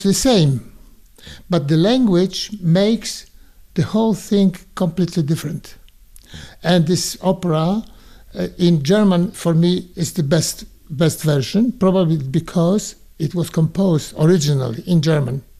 the same, but the language makes the whole thing completely different. And this opera in German, for me, is the best version, probably because it was composed originally in German.